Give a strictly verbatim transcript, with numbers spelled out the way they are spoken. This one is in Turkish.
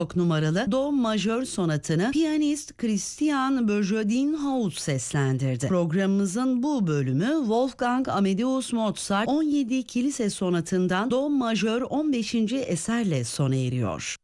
numaralı Do majör sonatını piyanist Christian Berger-Dinhaus seslendirdi. Programımızın bu bölümü Wolfgang Amadeus Mozart on yedi kilise sonatından Do majör on beşinci eserle sona eriyor.